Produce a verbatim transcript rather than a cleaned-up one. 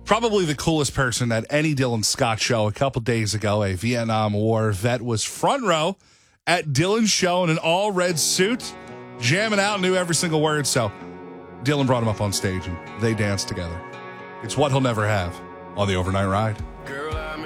Probably the coolest person at any Dylan Scott show. A couple days ago, a Vietnam War vet was front row at Dylan's show in an all red suit, jamming out, knew every single word. So Dylan brought him up on stage and they danced together. It's what he'll never have on the Overnight Ride.